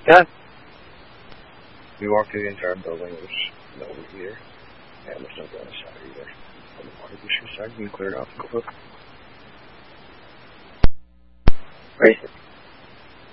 Yeah. We walked through the entire building. There's no one here. And there's no gun inside either. On the water district side, we can clear it off real quick. Racist.